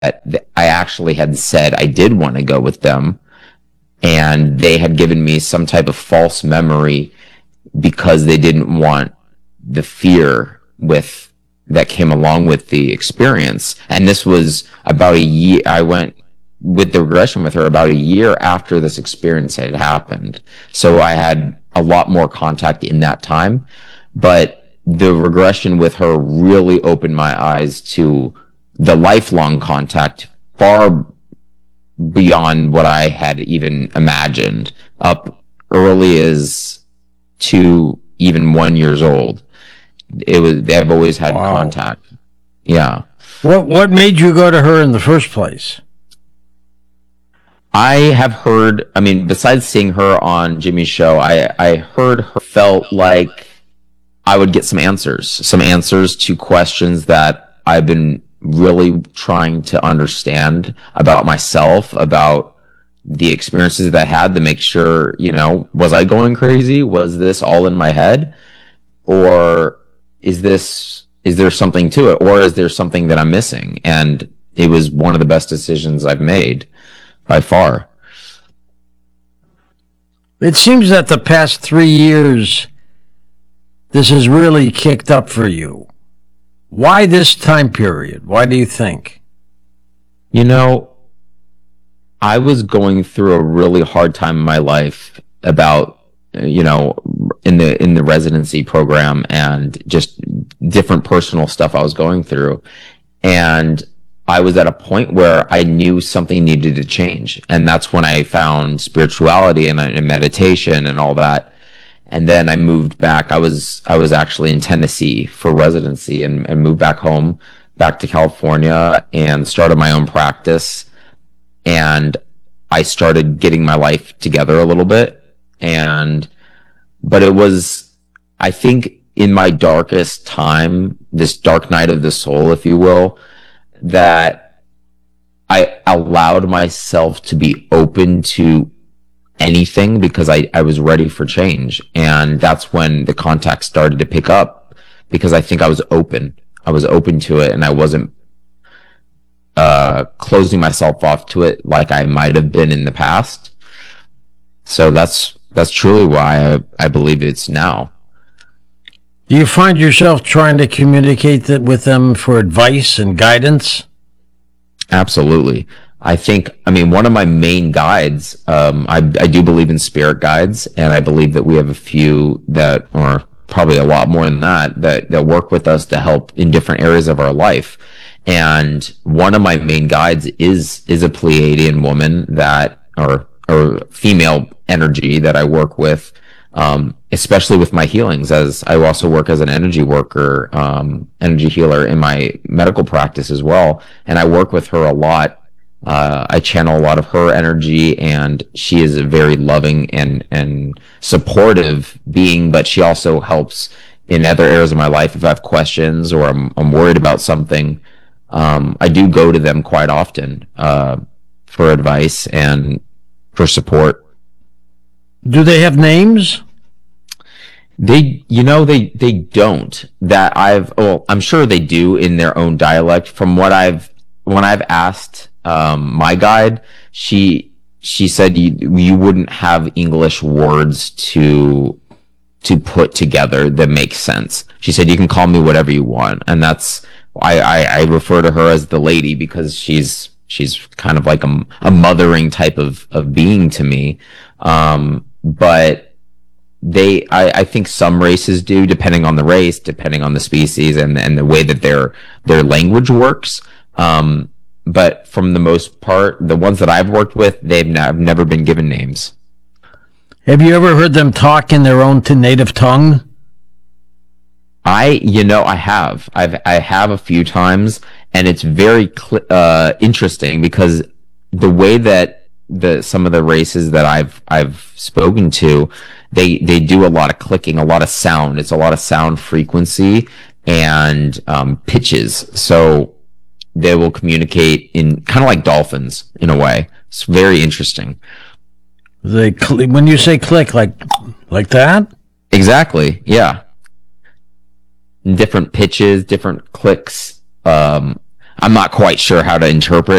I actually had said I did want to go with them, and they had given me some type of false memory because they didn't want the fear with that came along with the experience. And this was about a year. I went with the regression with her about a year after this experience had happened. So I had a lot more contact in that time, but the regression with her really opened my eyes to the lifelong contact far beyond what I had even imagined, up early as 2, even 1 years old. They've always had contact. Yeah. What made you go to her in the first place? I have heard, besides seeing her on Jimmy's show, I heard her felt like I would get some answers to questions that I've been really trying to understand about myself, about the experiences that I had, to make sure, was I going crazy? Was this all in my head? Or is there something to it? Or is there something that I'm missing? And it was one of the best decisions I've made by far. It seems that the past 3 years, this has really kicked up for you. Why this time period? Why do you think? I was going through a really hard time in my life about, in the residency program, and just different personal stuff I was going through. And I was at a point where I knew something needed to change. And that's when I found spirituality and meditation and all that. And then I moved back. I was actually in Tennessee for residency, and moved back home, back to California, and started my own practice. And I started getting my life together a little bit. But it was, I think, in my darkest time, this dark night of the soul, if you will, that I allowed myself to be open to anything, because I was ready for change. And that's when the contact started to pick up, because I think I was open to it, and I wasn't closing myself off to it like I might have been in the past. So that's truly why I believe it's now. Do you find yourself trying to communicate that with them for advice and guidance? Absolutely. I think, one of my main guides, I do believe in spirit guides, and I believe that we have a few that, or probably a lot more than that work with us to help in different areas of our life. And one of my main guides is a Pleiadian woman or female energy that I work with, especially with my healings, as I also work as an energy worker, energy healer in my medical practice as well. And I work with her a lot. I channel a lot of her energy, and she is a very loving and supportive being, but she also helps in other areas of my life. If I have questions or I'm worried about something, I do go to them quite often, for advice and for support. Do they have names? They don't. I'm sure they do in their own dialect. From when I've asked my guide, she said you wouldn't have English words to put together that make sense. She said you can call me whatever you want, and that's I refer to her as the lady, because she's kind of like a mothering type of being to me. But I think some races do, depending on the race, depending on the species, and the way that their language works. But from the most part, the ones that I've worked with, they've never been given names. Have you ever heard them talk in their own native tongue? I have. I have a few times, and it's very interesting, because the way that some of the races that I've spoken to, they do a lot of clicking, a lot of sound. It's a lot of sound frequency and pitches. So they will communicate in kind of like dolphins in a way. It's very interesting. When you say click, like that? Exactly. Yeah. Different pitches, different clicks. I'm not quite sure how to interpret